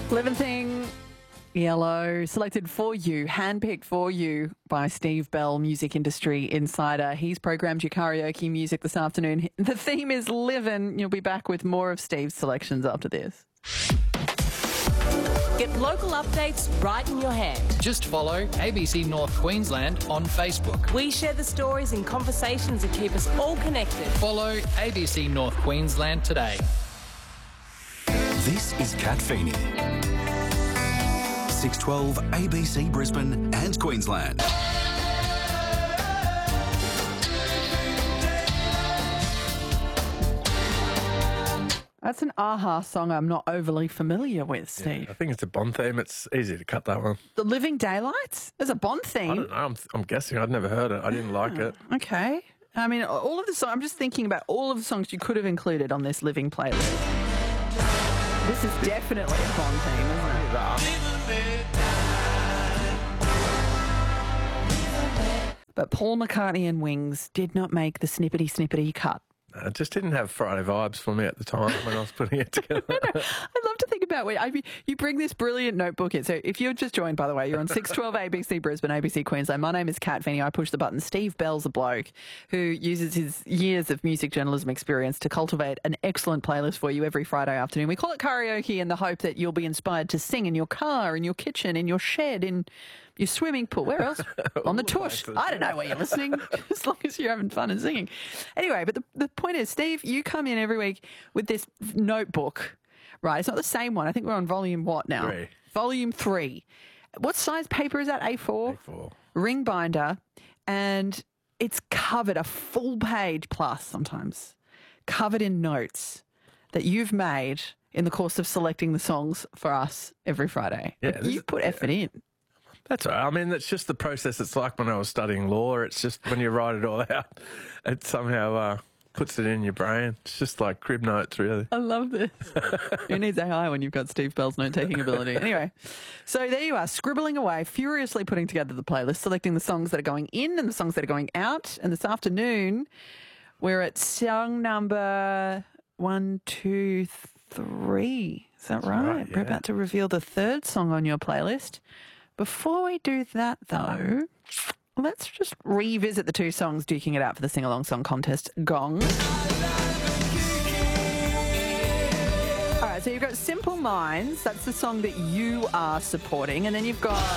Living Thing, Yellow, selected for you, handpicked for you by Steve Bell, Music Industry Insider. He's programmed your karaoke music this afternoon. The theme is Livin'. You'll be back with more of Steve's selections after this. Get local updates right in your hand. Just follow ABC North Queensland on Facebook. We share the stories and conversations that keep us all connected. Follow ABC North Queensland today. This is Kat Feeney. 612 ABC Brisbane and Queensland. That's an AHA song I'm not overly familiar with, Steve. I think it's a Bond theme. It's easy to cut that one. The Living Daylights? There's a Bond theme. I don't know. I'm guessing. I'd never heard it. I didn't like it. Okay. I mean, all of the songs, I'm just thinking about all of the songs you could have included on this Living playlist. This is definitely a Bond theme, isn't it? But Paul McCartney and Wings did not make the snippety cut. It just didn't have Friday vibes for me at the time when I was putting it together. I love to think about you bring this brilliant notebook in. So if you've just joined, by the way, you're on 612 ABC Brisbane, ABC Queensland. My name is Kat Feeney. I push the button. Steve Bell's a bloke who uses his years of music journalism experience to cultivate an excellent playlist for you every Friday afternoon. We call it karaoke in the hope that you'll be inspired to sing in your car, in your kitchen, in your shed, in your swimming pool. Where else? On the tush. I don't know where you're listening, as long as you're having fun and singing. Anyway, but the point is, Steve, you come in every week with this notebook, right? It's not the same one. I think we're on volume what now? 3. Volume 3. What size paper is that? A4? A4. Ring binder. And it's covered, a full page plus sometimes, covered in notes that you've made in the course of selecting the songs for us every Friday. Yeah, You put effort in. That's all right. I mean, it's just the process. It's like when I was studying law. It's just when you write it all out, it somehow puts it in your brain. It's just like crib notes, really. I love this. Who needs AI when you've got Steve Bell's note-taking ability? Anyway, so there you are, scribbling away, furiously putting together the playlist, selecting the songs that are going in and the songs that are going out. And this afternoon, we're at song number 1, 2, 3. Is that right? Yeah. We're about to reveal the third song on your playlist. Before we do that, though, let's just revisit the 2 songs duking it out for the sing-along song contest, Gong. All right, so you've got Simple Minds. That's the song that you are supporting. And then you've got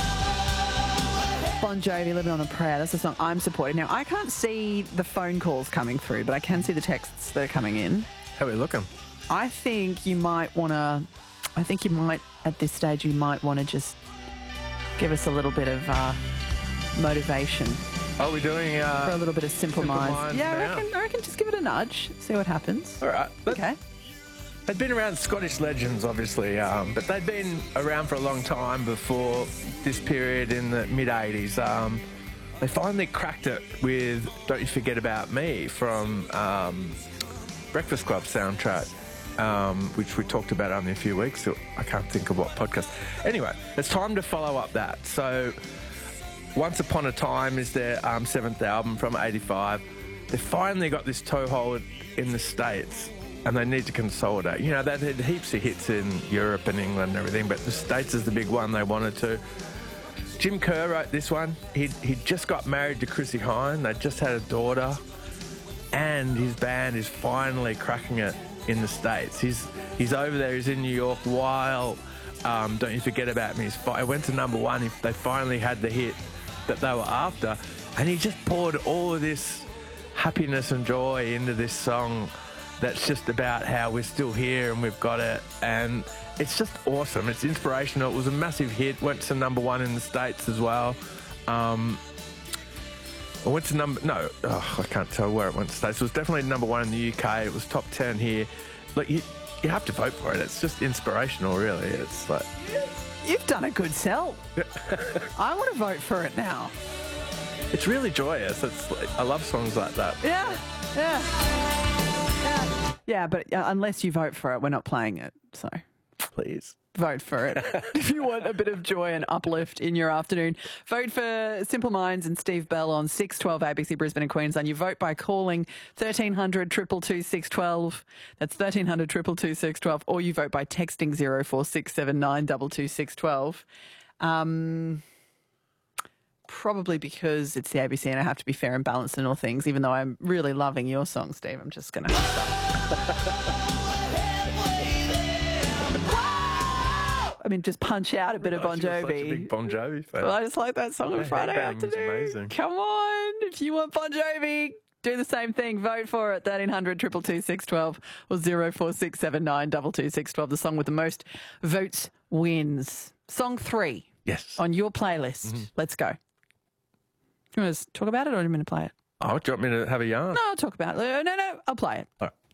Bon Jovi, Living on a Prayer. That's the song I'm supporting. Now, I can't see the phone calls coming through, but I can see the texts that are coming in. How are we looking? I think you might, at this stage, you might want to just give us a little bit of motivation. Are we doing For a little bit of Simple Minds. Minds Yeah, now? I reckon just give it a nudge, see what happens. All right. Okay. They'd been around, Scottish legends, obviously, but they'd been around for a long time before this period in the mid-'80s. They finally cracked it with Don't You Forget About Me from Breakfast Club soundtrack, which we talked about only a few weeks ago. I can't think of what podcast. Anyway, it's time to follow up that. So Once Upon a Time is their 7th album from 85. They finally got this toehold in the States and they need to consolidate. You know, they had heaps of hits in Europe and England and everything, but the States is the big one they wanted to. Jim Kerr wrote this one. He'd just got married to Chrissy Hine. They just had a daughter. And his band is finally cracking it in the States. He's over there. He's in New York while Don't You Forget About Me. It went to number 1. They finally had the hit that they were after. And he just poured all of this happiness and joy into this song that's just about how we're still here and we've got it. And it's just awesome. It's inspirational. It was a massive hit. Went to number 1 in the States as well. It went to I can't tell where it went to States. It was definitely number 1 in the UK. It was top 10 here. Like, you have to vote for it. It's just inspirational, really. It's like... You've done a good sell. I want to vote for it now. It's really joyous. It's like, I love songs like that. Yeah, but unless you vote for it, we're not playing it, so... Please. vote for it. If you want a bit of joy and uplift in your afternoon, vote for Simple Minds and Steve Bell on 612 ABC Brisbane and Queensland. You vote by calling 1300 222 612. That's 1300 222 612. Or you vote by texting 0467 222 612. Probably because it's the ABC and I have to be fair and balanced in all things, even though I'm really loving your song, Steve. I'm just going to just punch out a bit of Bon Such a Jovi. big Bon Jovi fan. Well, I just like that song on Friday Headbang's afternoon. amazing. Come on. If you want Bon Jovi, do the same thing. Vote for it. 1300 222 612 or 0467 222 612. The song with the most votes wins. Song 3 Yes. on your playlist. Let's go. You want to talk about it or do you want me to play it? Oh, do you want me to have a yarn? No, I'll talk about it. No, I'll play it. All right.